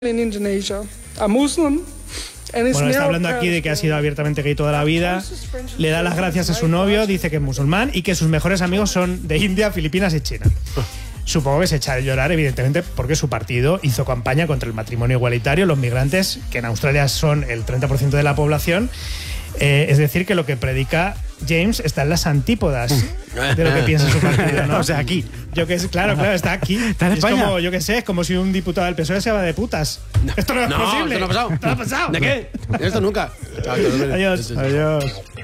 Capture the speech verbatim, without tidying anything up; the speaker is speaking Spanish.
in Indonesia, a Muslim. Bueno, está hablando aquí de que ha sido abiertamente gay toda la vida. Le da las gracias a su novio, dice que es musulmán y que sus mejores amigos son de India, Filipinas y China. Supongo que se echa de llorar, evidentemente, porque su partido hizo campaña contra el matrimonio igualitario, los migrantes, que en Australia son el treinta por ciento de la población. Eh, es decir, que lo que predica James está en las antípodas de lo que piensa su partido, ¿no? O sea, aquí. Yo que es, claro, claro, está aquí. Está en es España. como, yo que sé, es como si un diputado del P S O E se va de putas. No. Esto no es No, posible. esto no ha pasado. Esto no ha pasado. ¿De qué? Esto nunca. Adiós. Adiós.